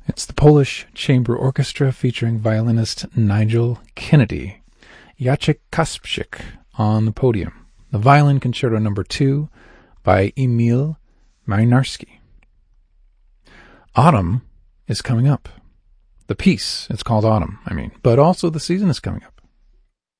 It's the Polish Chamber Orchestra featuring violinist Nigel Kennedy, Jacek Kasprzak on the podium. The Violin Concerto No. 2 by Emil Marinarski. Autumn is coming up. The piece, it's called Autumn, but also the season is coming up.